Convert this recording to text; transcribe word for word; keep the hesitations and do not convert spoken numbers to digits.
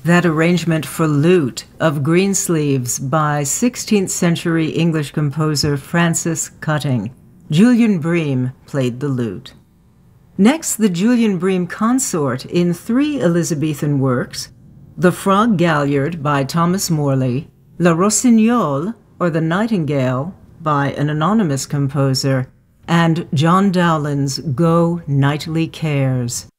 That arrangement for lute of Greensleeves by sixteenth century English composer Francis Cutting. Julian Bream played the lute. Next, the Julian Bream Consort in three Elizabethan works: The Frog Galliard by Thomas Morley, La Rossignol, or The Nightingale, by an anonymous composer, and John Dowland's Go Nightly Cares.